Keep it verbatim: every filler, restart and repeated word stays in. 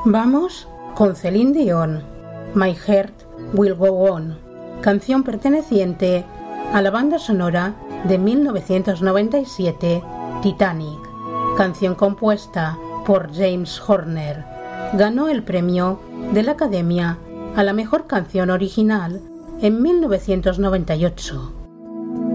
Vamos con Celine Dion, My Heart Will Go On, canción perteneciente a la banda sonora de mil novecientos noventa y siete, Titanic, canción compuesta por James Horner. Ganó el premio de la Academia a la mejor canción original en mil novecientos noventa y ocho.